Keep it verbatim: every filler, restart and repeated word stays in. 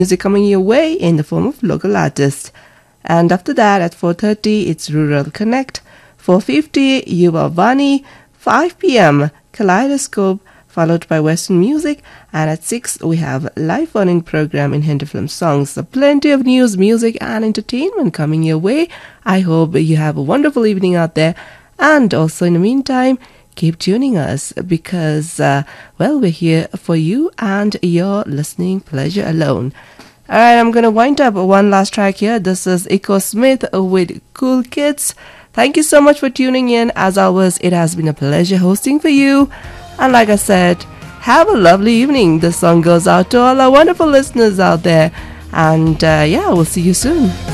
music coming your way in the form of local artists. And after that, at four thirty, it's Rural Connect. four fifty, Yuva Vani. five p.m., Kaleidoscope, followed by Western music. And at six, we have a live phone-in program in Hindi film songs. So plenty of news, music, and entertainment coming your way. I hope you have a wonderful evening out there. And also, in the meantime, keep tuning us because, uh, well, we're here for you and your listening pleasure alone. All right, I'm going to wind up one last track here. This is Echo Smith with Cool Kids. Thank you so much for tuning in. As always, it has been a pleasure hosting for you. And like I said, have a lovely evening. This song goes out to all our wonderful listeners out there. And uh, yeah, we'll see you soon.